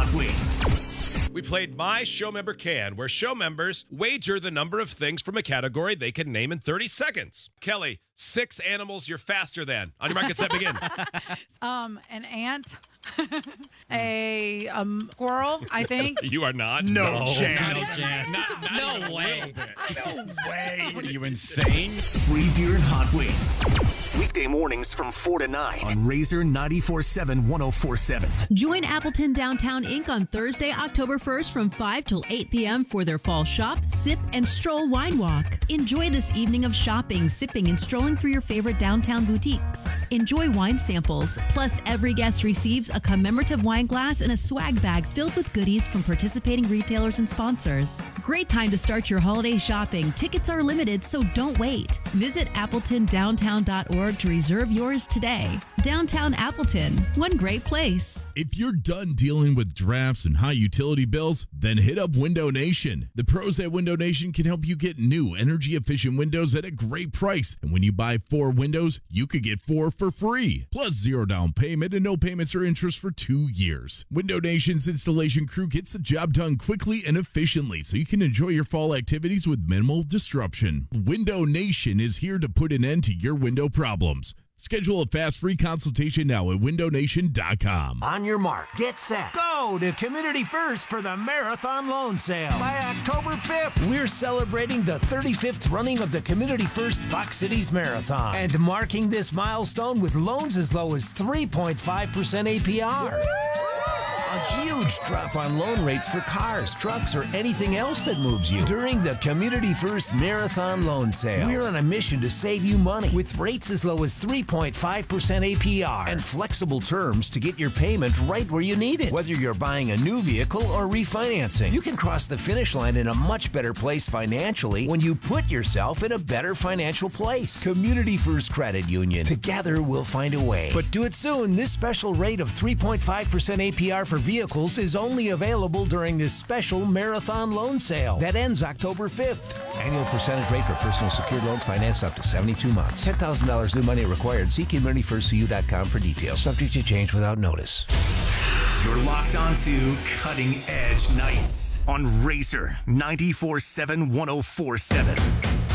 Hot Wings. We played My Show Member Can, where show members wager the number of things from a category they can name in 30 seconds. Kelly, 6 animals you're faster than. On your mark, get set, begin. An ant, a squirrel, I think. You are not. No chance. Not a chance. No way. No way. What are you, insane? Free beer and hot wings. Weekday mornings from 4 to 9 on Razor 94.7 104.7. Join Appleton Downtown Inc. on Thursday, October 1st from 5 till 8 p.m. for their fall shop, sip, and stroll wine walk. Enjoy this evening of shopping, sipping, and strolling through your favorite downtown boutiques. Enjoy wine samples. Plus, every guest receives a commemorative wine glass and a swag bag filled with goodies from participating retailers and sponsors. Great time to start your holiday shopping. Tickets are limited, so don't wait. Visit appletondowntown.org to reserve yours today. Downtown Appleton, one great place. If you're done dealing with drafts and high utility bills, then hit up Window Nation. The pros at Window Nation can help you get new energy-efficient windows at a great price. And when you buy 4 windows, you could get 4 for free. Plus 0 down payment and no payments or interest for 2 years. Window Nation's installation crew gets the job done quickly and efficiently so you can enjoy your fall activities with minimal disruption. Window Nation is here to put an end to your window problems. Schedule a fast free consultation now at windownation.com. On your mark, get set, go to Community First for the Marathon Loan Sale. By October 5th, we're celebrating the 35th running of the Community First Fox Cities Marathon and marking this milestone with loans as low as 3.5% APR. A huge drop on loan rates for cars, trucks, or anything else that moves you during the Community First Marathon Loan Sale. We're on a mission to save you money with rates as low as 3.5% APR and flexible terms to get your payment right where you need it. Whether you're buying a new vehicle or refinancing, you can cross the finish line in a much better place financially when you put yourself in a better financial place. Community First Credit Union. Together we'll find a way. But do it soon. This special rate of 3.5% APR for vehicles is only available during this special marathon loan sale that ends October 5th. Annual percentage rate for personal secured loans financed up to 72 months. $10,000 new money required. See CommunityFirstCU.com for details. Subject to change without notice. You're locked onto Cutting Edge Nights on Razor 94.7 104.7.